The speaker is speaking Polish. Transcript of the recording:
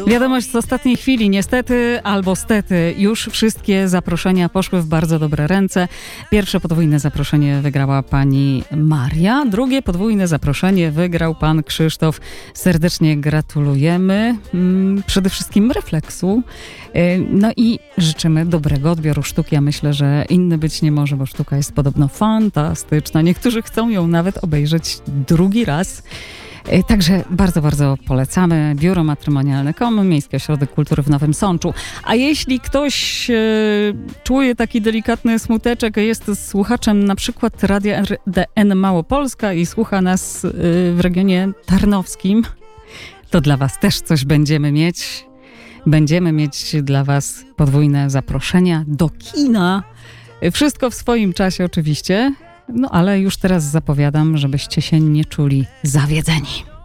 Wiadomość z ostatniej chwili, niestety albo stety, już wszystkie zaproszenia poszły w bardzo dobre ręce. Pierwsze podwójne zaproszenie wygrała pani Maria, drugie podwójne zaproszenie wygrał pan Krzysztof. Serdecznie gratulujemy. Przede wszystkim refleksu. No i życzymy dobrego odbioru sztuki. Ja myślę, że inny być nie może, bo sztuka jest podobno fantastyczna. Niektórzy chcą ją nawet obejrzeć drugi raz. Także bardzo, bardzo polecamy. Biuro Matrymonialne.com, Miejski Ośrodek Kultury w Nowym Sączu. A jeśli ktoś czuje taki delikatny smuteczek, jest słuchaczem na przykład Radia RDN Małopolska i słucha nas w regionie tarnowskim, to dla was też coś będziemy mieć. Będziemy mieć dla was podwójne zaproszenia do kina. Wszystko w swoim czasie oczywiście. No ale już teraz zapowiadam, żebyście się nie czuli zawiedzeni.